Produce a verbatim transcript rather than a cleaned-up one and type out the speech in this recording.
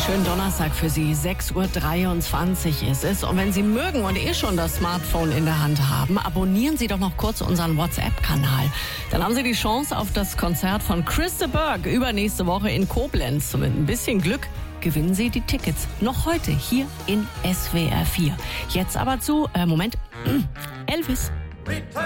Schönen Donnerstag für Sie. sechs Uhr dreiundzwanzig ist es. Und wenn Sie mögen und eh schon das Smartphone in der Hand haben, abonnieren Sie doch noch kurz unseren WhatsApp-Kanal. Dann haben Sie die Chance auf das Konzert von Chris de Burgh übernächste Woche in Koblenz. Mit ein bisschen Glück gewinnen Sie die Tickets. Noch heute hier in S W R vier. Jetzt aber zu, äh, Moment, Elvis.